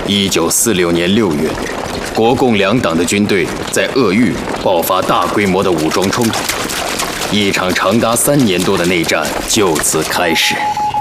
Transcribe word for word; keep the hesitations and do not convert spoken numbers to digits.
一九四六年六月，国共两党的军队在鄂豫爆发大规模的武装冲突，一场长达三年多的内战就此开始。